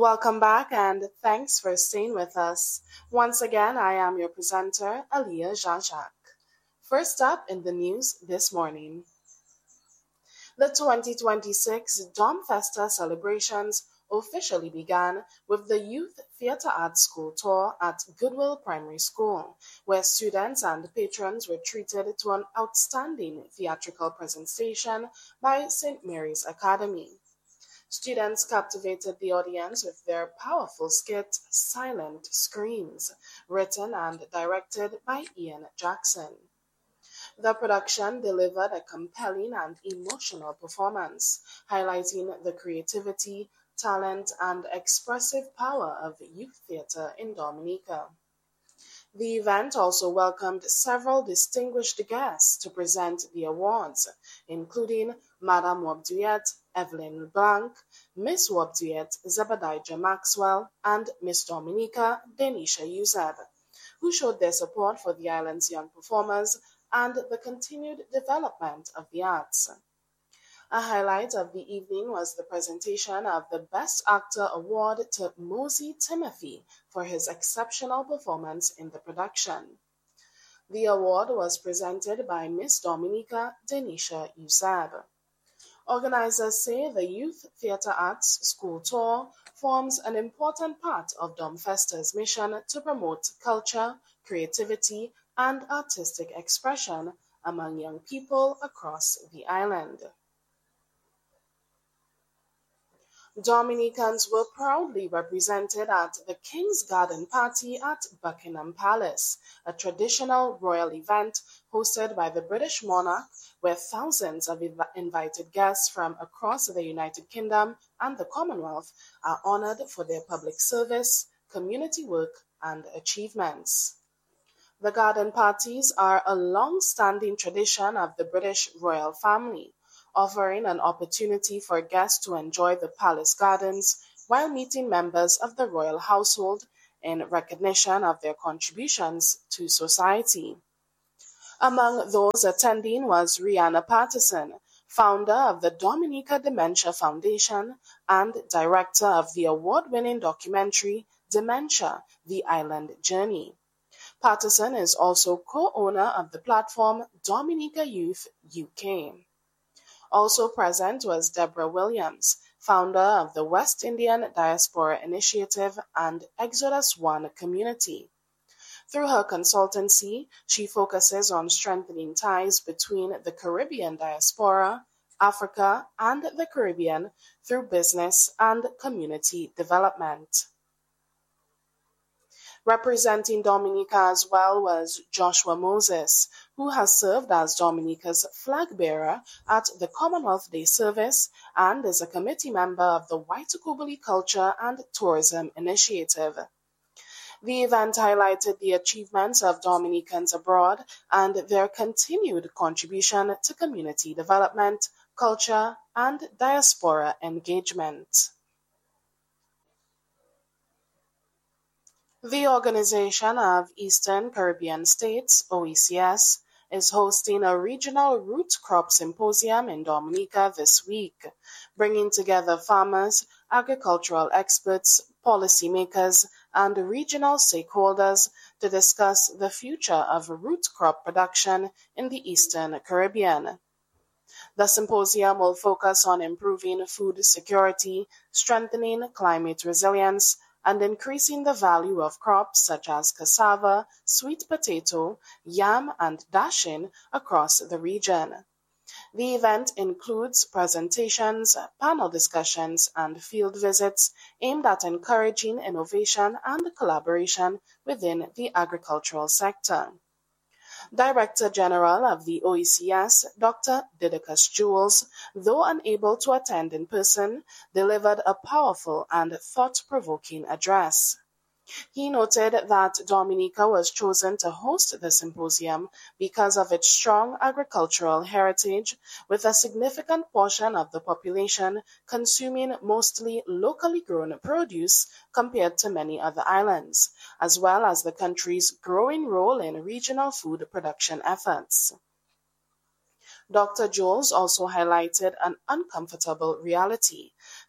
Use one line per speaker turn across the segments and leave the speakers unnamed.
Welcome back and thanks for staying with us. Once again, I am your presenter, Aliyah Jajak. First up in the news this morning, the 2026 Dom Festa celebrations officially began with the Youth Theatre Arts School tour at Goodwill Primary School, where students and patrons were treated to an outstanding theatrical presentation by St. Mary's Academy. Students captivated the audience with their powerful skit Silent Screams, written and directed by Ian Jackson. The production delivered a compelling and emotional performance, highlighting the creativity, talent, and expressive power of youth theater in Dominica. The event also welcomed several distinguished guests to present the awards, including Madame Wabduyet Evelyn Blanc, Miss Wabduyet Zebediah Maxwell, and Miss Dominica Denisha Yuzeb, who showed their support for the island's young performers and the continued development of the arts. A highlight of the evening was the presentation of the Best Actor award to Mosey Timothy for his exceptional performance in the production. The award was presented by Miss Dominica Denisha Yuzab. Organizers say the Youth Theatre Arts School Tour forms an important part of Domfesta's mission to promote culture, creativity, and artistic expression among young people across the island. Dominicans were proudly represented at the King's Garden Party at Buckingham Palace, a traditional royal event hosted by the British monarch, where thousands of invited guests from across the United Kingdom and the Commonwealth are honored for their public service, community work, and achievements. The garden parties are a long-standing tradition of the British royal family, offering an opportunity for guests to enjoy the palace gardens while meeting members of the royal household in recognition of their contributions to society. Among those attending was Rihanna Patterson, founder of the Dominica Dementia Foundation and director of the award-winning documentary Dementia: The Island Journey. Patterson is also co-owner of the platform Dominica Youth UK. Also present was Deborah Williams, founder of the West Indian Diaspora Initiative and Exodus One community. Through her consultancy, she focuses on strengthening ties between the Caribbean diaspora, Africa, and the Caribbean through business and community development. Representing Dominica as well was Joshua Moses, who has served as Dominica's flag bearer at the Commonwealth Day service and is a committee member of the Waitukubuli Culture and Tourism Initiative. The event highlighted the achievements of Dominicans abroad and their continued contribution to community development, culture, and diaspora engagement. The Organization of Eastern Caribbean States, OECS, is hosting a regional root crop symposium in Dominica this week, bringing together farmers, agricultural experts, policymakers, and regional stakeholders to discuss the future of root crop production in the Eastern Caribbean. The symposium will focus on improving food security, strengthening climate resilience, and increasing the value of crops such as cassava, sweet potato, yam, and dashin across the region. The event includes presentations, panel discussions, and field visits aimed at encouraging innovation and collaboration within the agricultural sector. Director General of the OECS, Dr. Didacus Jules, though unable to attend in person, delivered a powerful and thought-provoking address. He noted that Dominica was chosen to host the symposium because of its strong agricultural heritage, with a significant portion of the population consuming mostly locally grown produce compared to many other islands, as well as the country's growing role in regional food production efforts. Dr. Jules also highlighted an uncomfortable reality.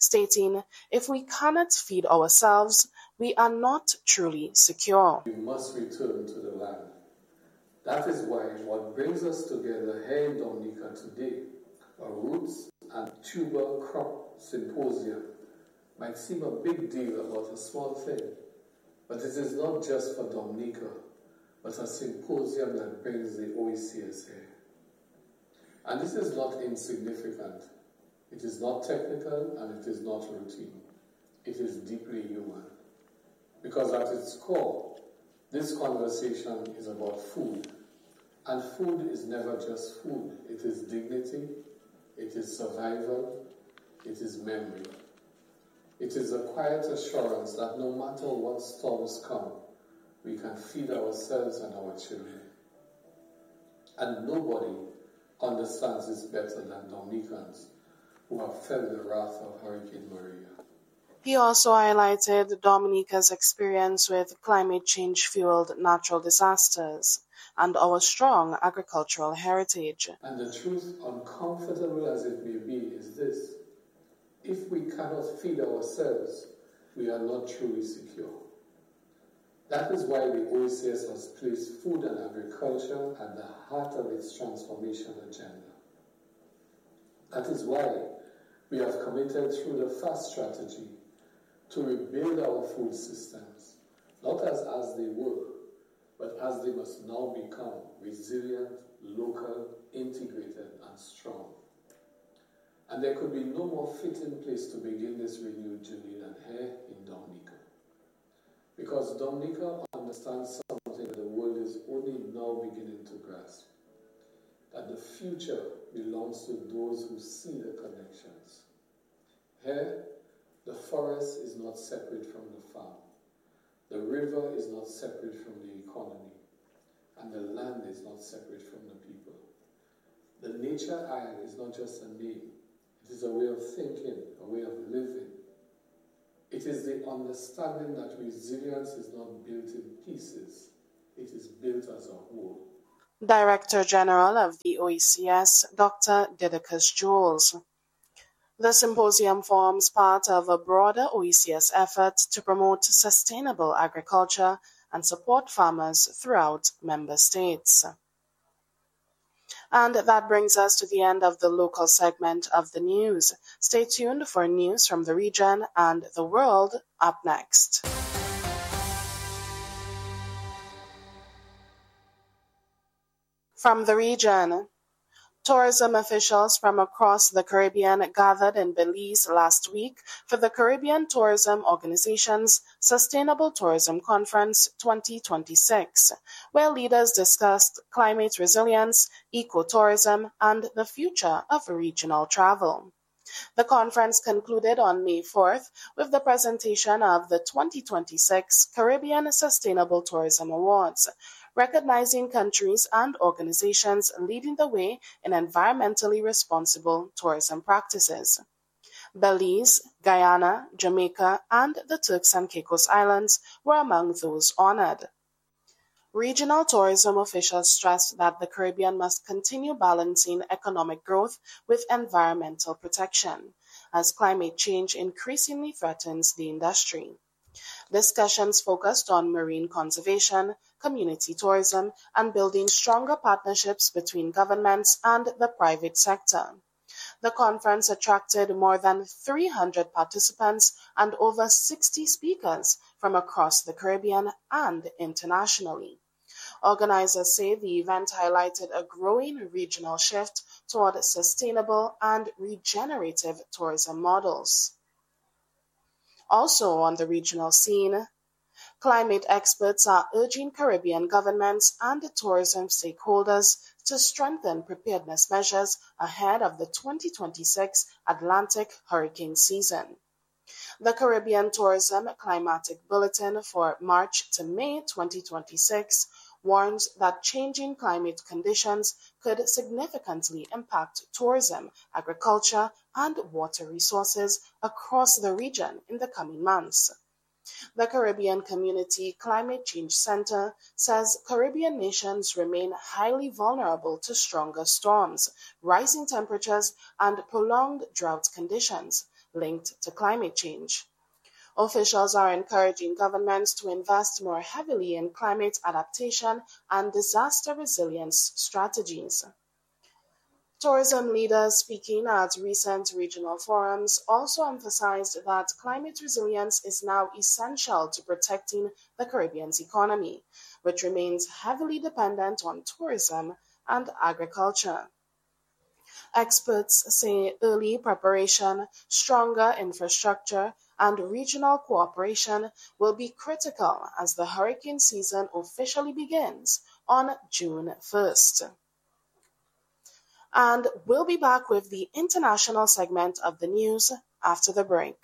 stating, "If we cannot feed ourselves, we are not truly secure."
We must return to the land. That is why what brings us together here in Dominica today, a Roots and Tuber Crop Symposium, might seem a big deal about a small thing, but it is not just for Dominica, but a symposium that brings the OECS here. And this is not insignificant. It is not technical and it is not routine. It is deeply human. Because at its core, this conversation is about food. And food is never just food. It is dignity, it is survival, it is memory. It is a quiet assurance that no matter what storms come, we can feed ourselves and our children. And nobody understands this better than Dominicans who have felt the wrath of Hurricane Maria.
He also highlighted Dominica's experience with climate change-fueled natural disasters and our strong agricultural heritage.
And the truth, uncomfortable as it may be, is this. If we cannot feed ourselves, we are not truly secure. That is why the OECS has placed food and agriculture at the heart of its transformation agenda. That is why we have committed through the FAST strategy to rebuild our food systems, not as they were, but as they must now become resilient, local, integrated, and strong. And there could be no more fitting place to begin this renewed journey than here in Dominica. Because Dominica understands something that the world is only now beginning to grasp, that the future belongs to those who see the connections. Here, the forest is not separate from the farm. The river is not separate from the economy. And the land is not separate from the people. The nature isle is not just a name. It is a way of thinking, a way of living. It is the understanding that resilience is not built in pieces. It is built as a whole.
Director General of the OECS, Dr. Didacus Jules. The symposium forms part of a broader OECS effort to promote sustainable agriculture and support farmers throughout member states. And that brings us to the end of the local segment of the news. Stay tuned for news from the region and the world up next. From the region, tourism officials from across the Caribbean gathered in Belize last week for the Caribbean Tourism Organization's Sustainable Tourism Conference 2026, where leaders discussed climate resilience, ecotourism, and the future of regional travel. The conference concluded on May 4th with the presentation of the 2026 Caribbean Sustainable Tourism Awards, recognizing countries and organizations leading the way in environmentally responsible tourism practices. Belize, Guyana, Jamaica, and the Turks and Caicos Islands were among those honored. Regional tourism officials stressed that the Caribbean must continue balancing economic growth with environmental protection, as climate change increasingly threatens the industry. Discussions focused on marine conservation, community tourism, and building stronger partnerships between governments and the private sector. The conference attracted more than 300 participants and over 60 speakers from across the Caribbean and internationally. Organizers say the event highlighted a growing regional shift toward sustainable and regenerative tourism models. Also on the regional scene, climate experts are urging Caribbean governments and tourism stakeholders to strengthen preparedness measures ahead of the 2026 Atlantic hurricane season. The Caribbean Tourism Climatic Bulletin for March to May 2026 warns that changing climate conditions could significantly impact tourism, agriculture, and water resources across the region in the coming months. The Caribbean Community Climate Change Center says Caribbean nations remain highly vulnerable to stronger storms, rising temperatures, and prolonged drought conditions, linked to climate change. Officials are encouraging governments to invest more heavily in climate adaptation and disaster resilience strategies. Tourism leaders speaking at recent regional forums also emphasized that climate resilience is now essential to protecting the Caribbean's economy, which remains heavily dependent on tourism and agriculture. Experts say early preparation, stronger infrastructure, and regional cooperation will be critical as the hurricane season officially begins on June 1st. And we'll be back with the international segment of the news after the break.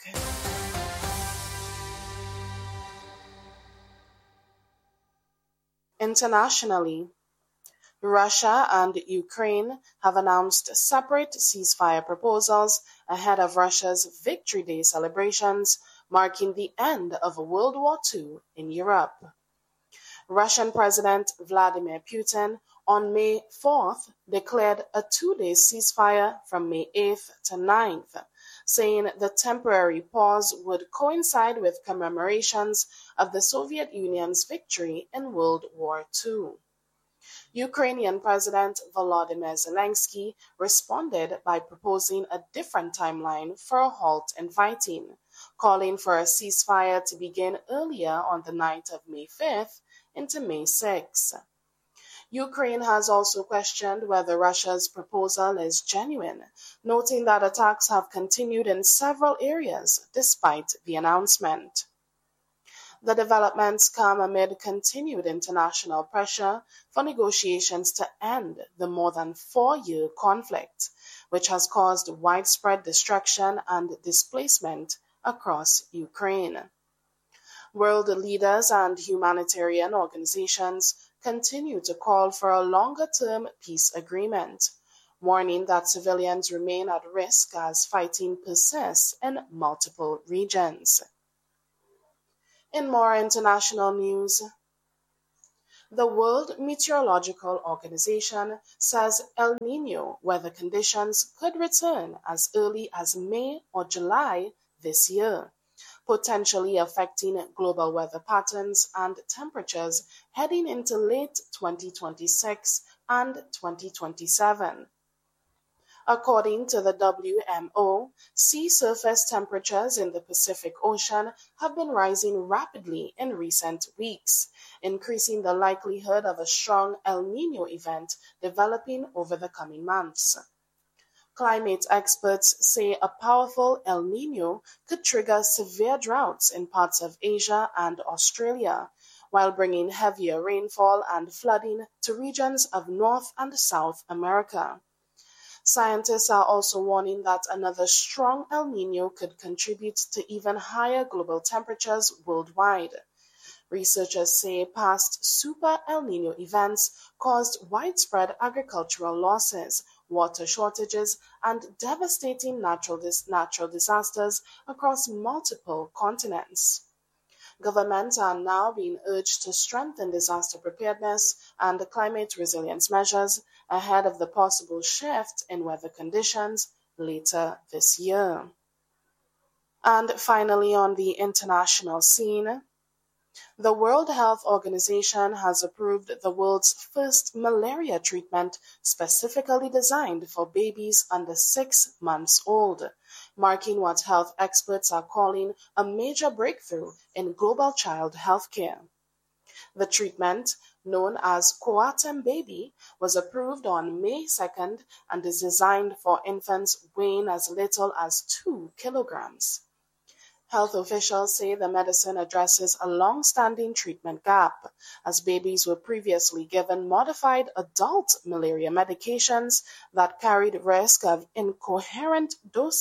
Internationally, Russia and Ukraine have announced separate ceasefire proposals ahead of Russia's Victory Day celebrations, marking the end of World War II in Europe. Russian President Vladimir Putin on May 4th declared a two-day ceasefire from May 8th to 9th, saying the temporary pause would coincide with commemorations of the Soviet Union's victory in World War II. Ukrainian President Volodymyr Zelensky responded by proposing a different timeline for a halt in fighting, calling for a ceasefire to begin earlier on the night of May 5th into May 6th. Ukraine has also questioned whether Russia's proposal is genuine, noting that attacks have continued in several areas despite the announcement. The developments come amid continued international pressure for negotiations to end the more than 4-year conflict, which has caused widespread destruction and displacement across Ukraine. World leaders and humanitarian organizations continue to call for a longer-term peace agreement, warning that civilians remain at risk as fighting persists in multiple regions. In more international news, the World Meteorological Organization says El Niño weather conditions could return as early as May or July this year, potentially affecting global weather patterns and temperatures heading into late 2026 and 2027. According to the WMO, sea surface temperatures in the Pacific Ocean have been rising rapidly in recent weeks, increasing the likelihood of a strong El Niño event developing over the coming months. Climate experts say a powerful El Niño could trigger severe droughts in parts of Asia and Australia, while bringing heavier rainfall and flooding to regions of North and South America. Scientists are also warning that another strong El Niño could contribute to even higher global temperatures worldwide. Researchers say past super El Niño events caused widespread agricultural losses, water shortages, and devastating natural disasters across multiple continents. Governments are now being urged to strengthen disaster preparedness and climate resilience measures ahead of the possible shift in weather conditions later this year. And finally, on the international scene, the World Health Organization has approved the world's first malaria treatment specifically designed for babies under 6 months old, marking what health experts are calling a major breakthrough in global child health care. The treatment, known as Coartem Baby, was approved on May 2nd and is designed for infants weighing as little as 2 kilograms. Health officials say the medicine addresses a long-standing treatment gap, as babies were previously given modified adult malaria medications that carried risk of incorrect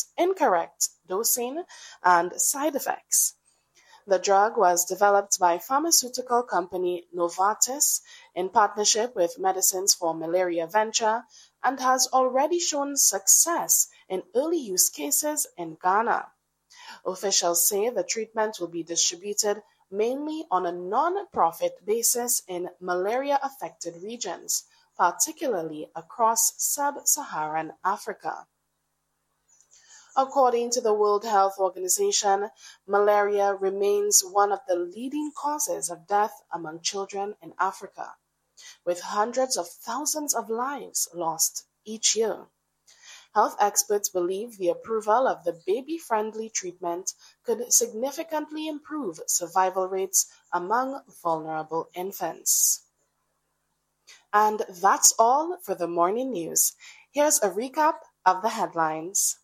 dosing and side effects. The drug was developed by pharmaceutical company Novartis in partnership with Medicines for Malaria Venture and has already shown success in early use cases in Ghana. Officials say the treatment will be distributed mainly on a non-profit basis in malaria-affected regions, particularly across sub-Saharan Africa. According to the World Health Organization, malaria remains one of the leading causes of death among children in Africa, with hundreds of thousands of lives lost each year. Health experts believe the approval of the baby-friendly treatment could significantly improve survival rates among vulnerable infants. And that's all for the morning news. Here's a recap of the headlines.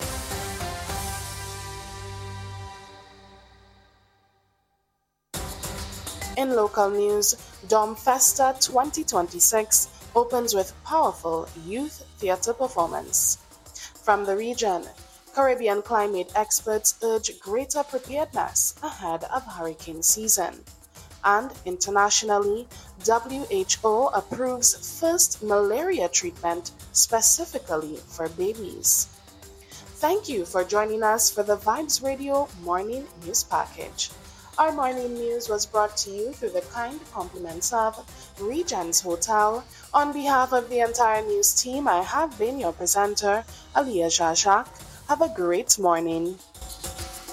In local news, Dom Festa 2026 opens with powerful youth theater performance. From the region, Caribbean climate experts urge greater preparedness ahead of hurricane season. And internationally, WHO approves first malaria treatment specifically for babies. Thank you for joining us for the Vibes Radio Morning News Package. Our morning news was brought to you through the kind compliments of Regents Hotel. On behalf of the entire news team, I have been your presenter, Aliyah Jajak. Have a great morning.